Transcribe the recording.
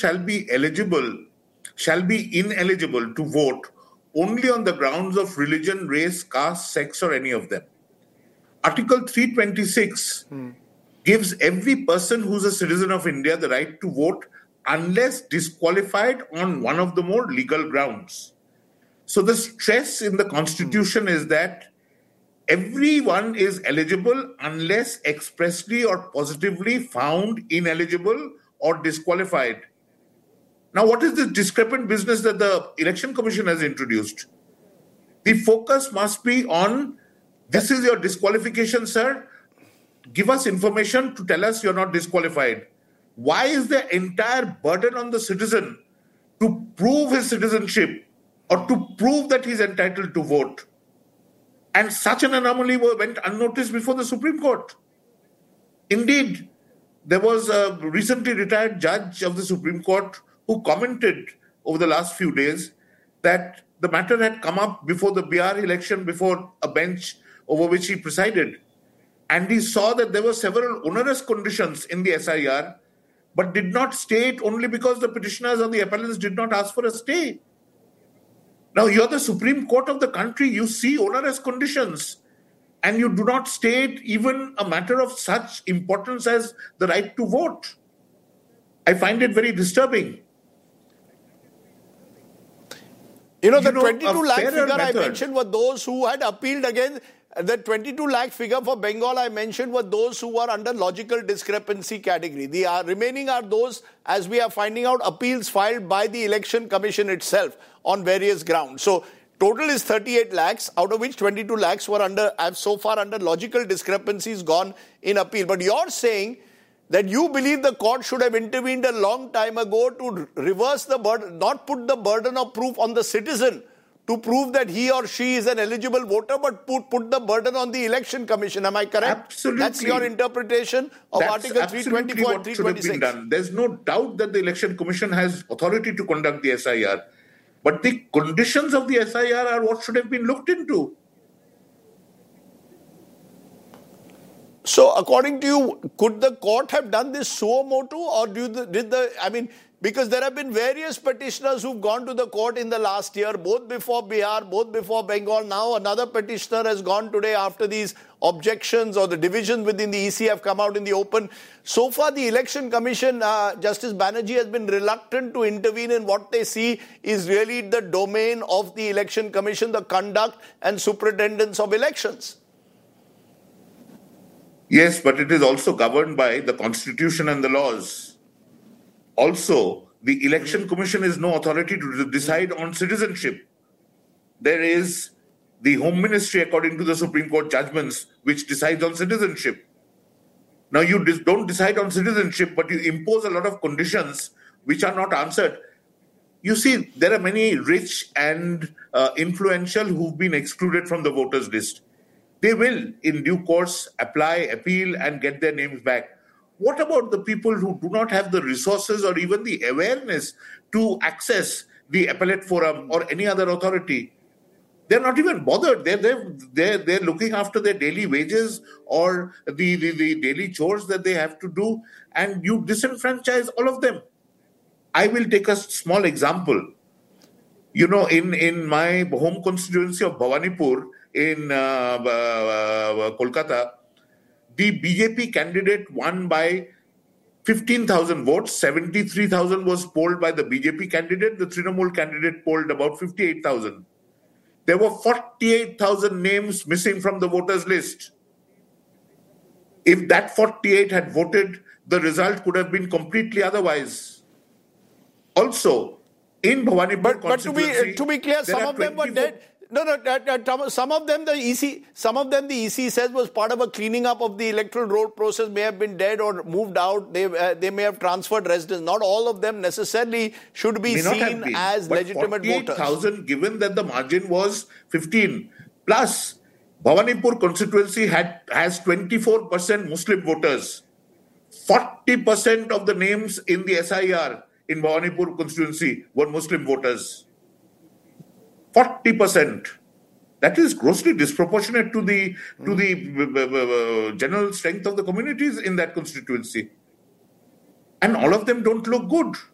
shall be ineligible to vote only on the grounds of religion, race, caste, sex, or any of them. Article 326 gives every person who's a citizen of India the right to vote unless disqualified on one of the more legal grounds. So the stress in the Constitution is that everyone is eligible unless expressly or positively found ineligible or disqualified. Now, what is this discrepant business that the Election Commission has introduced? The focus must be on, this is your disqualification, sir. Give us information to tell us you're not disqualified. Why is the entire burden on the citizen to prove his citizenship or to prove that he's entitled to vote? And such an anomaly went unnoticed before the Supreme Court. Indeed, there was a recently retired judge of the Supreme Court who commented over the last few days that the matter had come up before the Bihar election, before a bench over which he presided. And he saw that there were several onerous conditions in the SIR, but did not stay it only because the petitioners or the appellants did not ask for a stay. Now, you're the Supreme Court of the country. You see onerous conditions, and you do not state even a matter of such importance as the right to vote. I find it very disturbing. The 22 lakh figure I mentioned were those who had appealed against. The 22 lakh figure for Bengal I mentioned were those who were under logical discrepancy category. The remaining are those, as we are finding out, appeals filed by the Election Commission itself on various grounds. So total is 38 lakhs, out of which 22 lakhs were so far under logical discrepancies gone in appeal. But you're saying that you believe the court should have intervened a long time ago to reverse the burden, not put the burden of proof on the citizen to prove that he or she is an eligible voter, but put the burden on the Election Commission. Am I correct? Absolutely. That's your interpretation of Article 324 and 326. There's no doubt that the Election Commission has authority to conduct the SIR. But the conditions of the SIR are what should have been looked into. So, according to you, could the court have done this suo motu, or because there have been various petitioners who've gone to the court in the last year, both before Bihar, both before Bengal. Now another petitioner has gone today after these objections or the divisions within the EC have come out in the open. So far, the Election Commission, Justice Banerjee, has been reluctant to intervene in what they see is really the domain of the Election Commission, the conduct and superintendence of elections. Yes, but it is also governed by the Constitution and the laws. Also, the Election Commission is no authority to decide on citizenship. There is the Home Ministry, according to the Supreme Court judgments, which decides on citizenship. Now, you don't decide on citizenship, but you impose a lot of conditions which are not answered. You see, there are many rich and influential who've been excluded from the voters list. They will, in due course, apply, appeal, and get their names back. What about the people who do not have the resources or even the awareness to access the appellate forum or any other authority? They're not even bothered. They're looking after their daily wages or the daily chores that they have to do, and you disenfranchise all of them. I will take a small example. In my home constituency of Bhawanipur in Kolkata, the BJP candidate won by 15,000 votes. 73,000 was polled by the BJP candidate. The Trinamool candidate polled about 58,000. There were 48,000 names missing from the voters list. If that 48 had voted, the result could have been completely otherwise. Also, in Bhawanipur constituency, but to be clear, some of them were dead. Some of them the EC says was part of a cleaning up of the electoral roll process, may have been dead or moved out. They may have transferred residence. Not all of them necessarily should be seen as legitimate voters. 48,000, given that the margin was 15. Plus, Bhawanipur constituency has 24% Muslim voters. 40% of the names in the SIR in Bhawanipur constituency were Muslim voters. 40%. That is grossly disproportionate to the general strength of the communities in that constituency. And all of them don't look good.